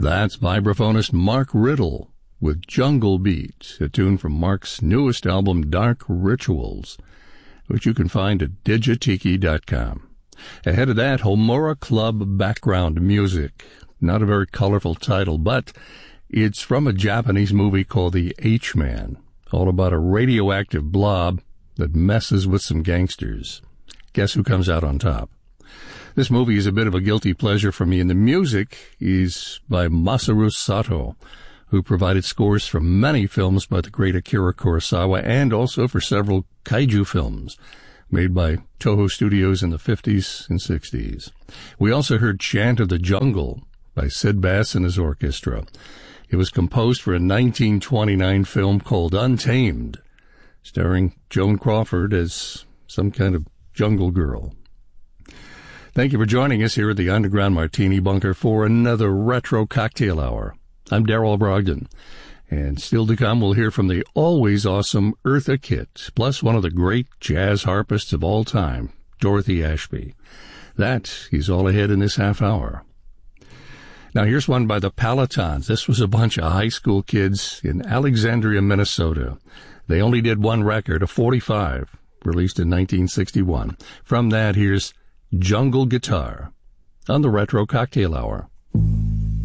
That's vibraphonist Mark Riddle with Jungle Beat, a tune from Mark's newest album, Dark Rituals, which you can find at digitiki.com. Ahead of that, Homura Club Background Music. Not a very colorful title, but it's from a Japanese movie called The H-Man, all about a radioactive blob that messes with some gangsters. Guess who comes out on top? This movie is a bit of a guilty pleasure for me, and the music is by Masaru Sato, who provided scores for many films by the great Akira Kurosawa and also for several kaiju films made by Toho Studios in the 50s and 60s. We also heard Chant of the Jungle by Sid Bass and his orchestra. It was composed for a 1929 film called Untamed, starring Joan Crawford as some kind of jungle girl. Thank you for joining us here at the Underground Martini Bunker for another Retro Cocktail Hour. I'm Darrell Brogdon, and still to come we'll hear from the always awesome Eartha Kitt, plus one of the great jazz harpists of all time, Dorothy Ashby. That is all ahead in this half hour. Now here's one by the Palatons. This was a bunch of high school kids in Alexandria, Minnesota. They only did one record, a 45, released in 1961. From that, here's Jungle Guitar on the Retro Cocktail Hour.